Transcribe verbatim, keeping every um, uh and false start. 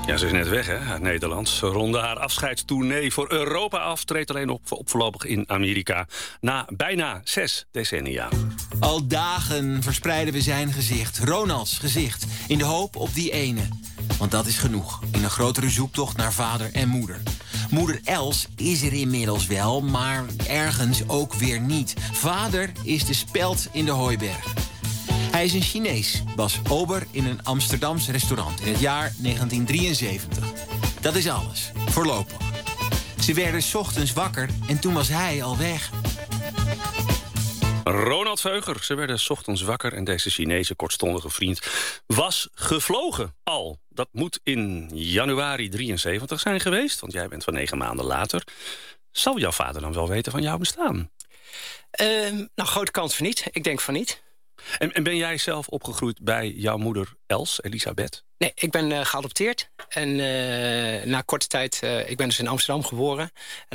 Ja, ze is net weg, hè, uit Nederland. Ze ronde haar afscheidstournee voor Europa af. Treedt alleen op, op voorlopig in Amerika. Na bijna zes decennia. Al dagen verspreiden we zijn gezicht, Ronalds gezicht, in de hoop op die ene. Want dat is genoeg, in een grotere zoektocht naar vader en moeder. Moeder Els is er inmiddels wel, maar ergens ook weer niet. Vader is de speld in de hooiberg. Hij is een Chinees, was ober in een Amsterdams restaurant in het jaar negentien drieënzeventig. Dat is alles, voorlopig. Ze werden 's ochtends wakker en toen was hij al weg. Ronald Veuger. Ze werden 's ochtends wakker en deze Chinese kortstondige vriend was gevlogen al. Dat moet in januari drieënzeventig zijn geweest, want jij bent van negen maanden later. Zal jouw vader dan wel weten van jouw bestaan? Uh, nou, grote kans van niet. Ik denk van niet. En, en ben jij zelf opgegroeid bij jouw moeder Els, Elisabeth? Nee, ik ben uh, geadopteerd. En uh, na korte tijd, uh, ik ben dus in Amsterdam geboren. En